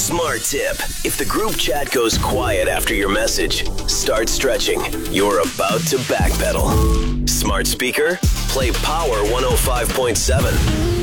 Smart tip. If the group chat goes quiet after your message, start stretching. You're about to backpedal. Smart speaker, play Power 105.7.